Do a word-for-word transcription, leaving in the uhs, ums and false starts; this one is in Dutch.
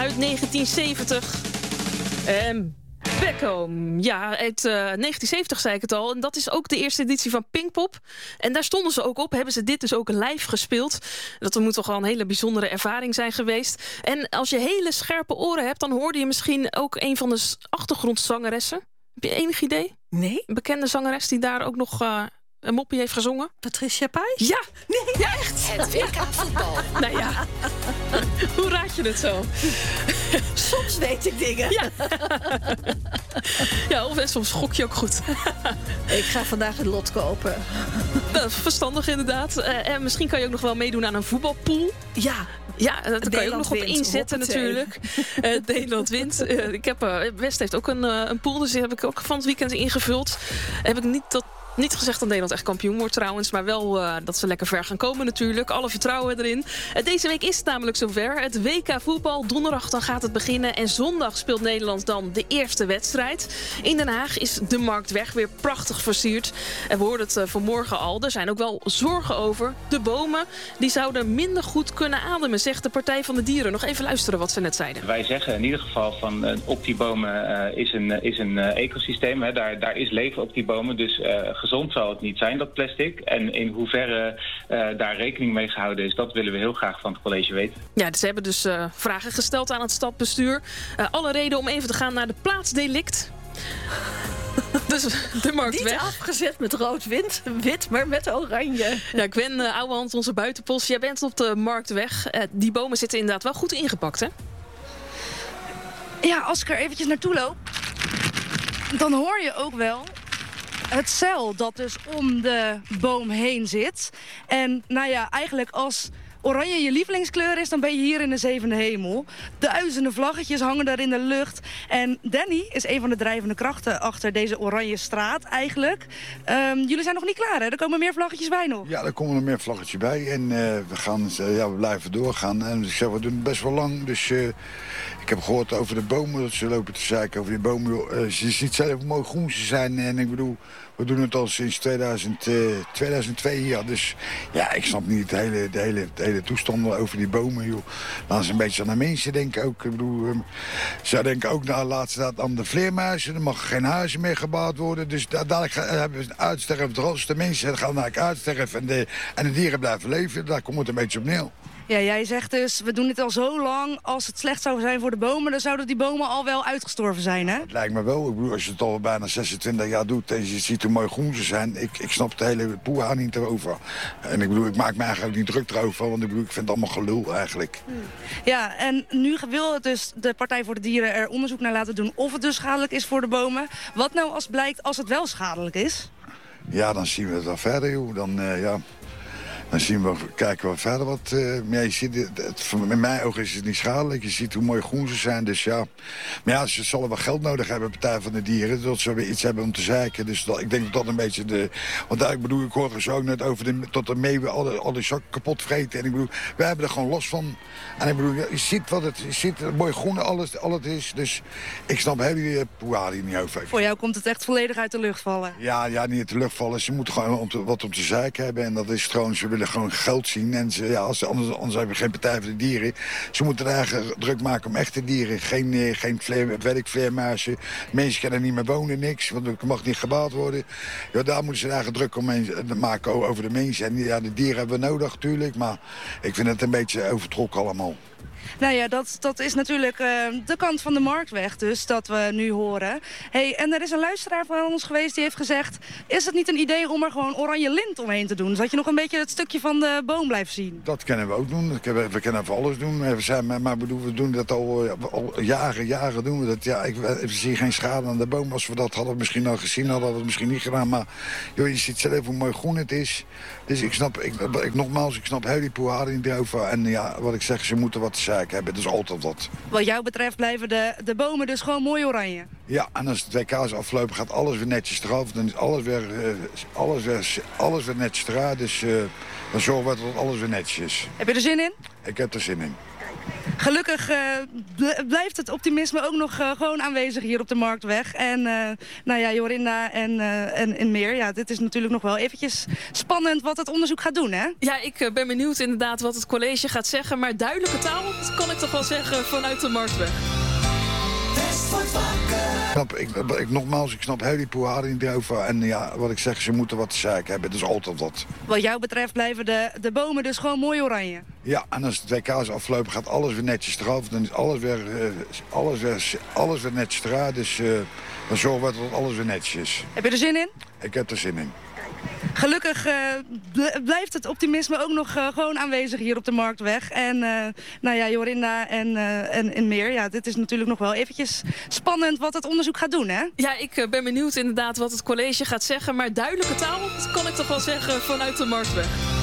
uit negentien zeventig. En Back Home. Ja, uit uh, negentien zeventig zei ik het al. En dat is ook de eerste editie van Pinkpop. En daar stonden ze ook op. Hebben ze dit dus ook live gespeeld. Dat moet toch wel een hele bijzondere ervaring zijn geweest. En als je hele scherpe oren hebt, dan hoorde je misschien ook een van de achtergrondzangeressen. Heb je enig idee? Nee. Een bekende zangeres die daar ook nog uh, een moppie heeft gezongen? Patricia Pai? Ja! Nee. Ja, echt! Het W K voetbal. Nou ja, hoe raad je het zo? Soms weet ik dingen. Ja, ja, of soms gok je ook goed. Ik ga vandaag een lot kopen. Verstandig inderdaad. Uh, en misschien kan je ook nog wel meedoen aan een voetbalpool. Ja. Ja, daar kan je ook nog op wint, inzetten natuurlijk. Uh, Nederland wint. Uh, ik heb, uh, West heeft ook een, uh, een pool, dus die heb ik ook van het weekend ingevuld. Heb ik niet tot Niet gezegd dat Nederland echt kampioen wordt trouwens, maar wel uh, dat ze lekker ver gaan komen natuurlijk. Alle vertrouwen erin. Uh, deze week is het namelijk zover. Het W K voetbal, donderdag dan gaat het beginnen. En zondag speelt Nederland dan de eerste wedstrijd. In Den Haag is de Marktweg weer prachtig versierd. En we hoorden het uh, vanmorgen al. Er zijn ook wel zorgen over. De bomen die zouden minder goed kunnen ademen, zegt de Partij van de Dieren. Nog even luisteren wat ze net zeiden. Wij zeggen in ieder geval van uh, op die bomen uh, is een, uh, is een uh, ecosysteem. Hè. Daar, daar is leven op die bomen. Dus uh, gezond zal het niet zijn, dat plastic. En in hoeverre uh, daar rekening mee gehouden is, dat willen we heel graag van het college weten. Ja, ze hebben dus uh, vragen gesteld aan het stadsbestuur. Uh, alle reden om even te gaan naar de plaatsdelict. Dus de Marktweg. Niet afgezet met rood-wit, wit, maar met oranje. Ja, Gwen uh, Ouwehand, onze buitenpost. Jij bent op de Marktweg. Uh, die bomen zitten inderdaad wel goed ingepakt, hè? Ja, als ik er eventjes naartoe loop, dan hoor je ook wel het zeil dat dus om de boom heen zit. En nou ja, eigenlijk als oranje je lievelingskleur is, dan ben je hier in de zevende hemel. Duizenden vlaggetjes hangen daar in de lucht. En Danny is een van de drijvende krachten achter deze oranje straat eigenlijk. Um, jullie zijn nog niet klaar, hè? Er komen meer vlaggetjes bij nog. Ja, er komen nog meer vlaggetjes bij. En uh, we, gaan, uh, ja, we blijven doorgaan. En ik zeg, we doen het best wel lang. Dus uh, ik heb gehoord over de bomen, dat ze lopen te zeiken over die bomen. Uh, je ziet zelf hoe mooi groen ze zijn. En ik bedoel, we doen het al sinds tweeduizend, uh, tweeduizend twee hier. Dus ja, ik snap niet de hele, de hele, de hele toestand over die bomen. Joh. Laten ze een beetje aan de mensen denken ook. Ik bedoel, um, ze denken ook naar laatst aan de vleermuizen. Er mag geen huizen meer gebouwd worden. Dus da dadelijk hebben we een uitsterven. De mensen gaan eigenlijk uitsterven en de, en de dieren blijven leven. Daar komt het een beetje op neer. Ja, jij zegt dus, we doen dit al zo lang. Als het slecht zou zijn voor de bomen, dan zouden die bomen al wel uitgestorven zijn, hè? Het lijkt me wel. Ik bedoel, als je het al bijna zesentwintig jaar doet en je ziet hoe mooi groen ze zijn. Ik, ik snap de hele poeha niet erover. En ik bedoel, ik maak me eigenlijk niet druk erover, want ik bedoel, ik vind het allemaal gelul eigenlijk. Ja, en nu wil het dus de Partij voor de Dieren er onderzoek naar laten doen of het dus schadelijk is voor de bomen. Wat nou als blijkt als het wel schadelijk is? Ja, dan zien we het wel verder, joh. Dan, uh, ja... Dan zien we, kijken we verder wat. Uh, maar ja, je ziet, het, het, in mijn ogen is het niet schadelijk. Je ziet hoe mooi groen ze zijn. Dus ja. Maar ja, ze zullen wel geld nodig hebben, Partij van de Dieren. Dat ze weer iets hebben om te zeiken. Dus dat, ik denk dat dat een beetje de. Want ik bedoel, ik hoorde zo ook net over de, tot de meeuwen alle, alle zak kapot vreten. En ik bedoel, wij hebben er gewoon los van. En ik bedoel, je ziet wat het, je ziet het mooi groen, alles, al het is. Dus ik snap heel die poeha die niet over heeft. Voor jou komt het echt volledig uit de lucht vallen? Ja, ja, niet uit de lucht vallen. Ze moeten gewoon om te, wat om te zeiken hebben. En dat is gewoon, ze willen gewoon geld zien. En ze, ja, als, anders, anders hebben we geen Partij voor de Dieren. Ze moeten er eigenlijk druk maken om echte dieren. Geen, geen vleer, weet ik, vleermuizen. Mensen kunnen er niet meer wonen, niks. Want het mag niet gebouwd worden. Ja, daar moeten ze eigenlijk druk om maken over de mensen. En ja, de dieren hebben we nodig natuurlijk. Maar ik vind het een beetje overtrokken allemaal. Nou ja, dat, dat is natuurlijk uh, de kant van de Marktweg dus, dat we nu horen. Hey, en er is een luisteraar van ons geweest die heeft gezegd, is het niet een idee om er gewoon oranje lint omheen te doen? Zodat je nog een beetje het stukje van de boom blijft zien. Dat kunnen we ook doen. We kunnen voor alles doen. We zijn, maar bedoel, we doen dat al, al jaren, jaren doen we dat. Ja, ik, ik zie geen schade aan de boom. Als we dat hadden misschien al gezien, hadden we het misschien niet gedaan. Maar joh, je ziet zelf hoe mooi groen het is. Dus ik snap, ik, ik, nogmaals, ik snap heel die poeha niet erover. En ja, wat ik zeg, ze moeten wat te zeiken hebben. Dus altijd wat. Wat jou betreft blijven de, de bomen dus gewoon mooi oranje? Ja, en als het W K is afgelopen, gaat alles weer netjes eraf. Dan is alles weer, uh, alles weer, alles weer netjes eruit. Dus uh, dan zorgen we dat alles weer netjes is. Heb je er zin in? Ik heb er zin in. Gelukkig uh, blijft het optimisme ook nog uh, gewoon aanwezig hier op de Marktweg. En uh, nou ja, Jorinda en, uh, en, en meer. Ja, dit is natuurlijk nog wel eventjes spannend wat het onderzoek gaat doen, hè? Ja, ik uh, ben benieuwd inderdaad wat het college gaat zeggen. Maar duidelijke taal kan ik toch wel zeggen vanuit de Marktweg. Snap, ik, ik, nogmaals, ik snap heel die poeharing niet erover. En ja, wat ik zeg, ze moeten wat te zeiken hebben. Dat is altijd wat. Wat jou betreft blijven de, de bomen dus gewoon mooi oranje? Ja, en als het W K is afgelopen, gaat alles weer netjes eraf. Dan is alles weer, uh, alles weer, alles weer netjes eruit. Dus uh, dan zorgen we dat alles weer netjes is. Heb je er zin in? Ik heb er zin in. Gelukkig uh, blijft het optimisme ook nog uh, gewoon aanwezig hier op de Marktweg. En uh, nou ja, Jorinda en, uh, en, en meer. Ja, dit is natuurlijk nog wel eventjes spannend wat het onderzoek gaat doen, hè? Ja, ik uh, ben benieuwd inderdaad wat het college gaat zeggen. Maar duidelijke taal kan ik toch wel zeggen vanuit de Marktweg.